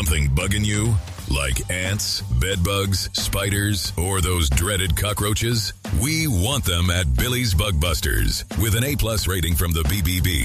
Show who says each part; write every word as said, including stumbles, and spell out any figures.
Speaker 1: something bugging you? Like ants, bedbugs, spiders, or those dreaded cockroaches? We want them at Billy's Bug Busters. With an A-plus rating from the B B B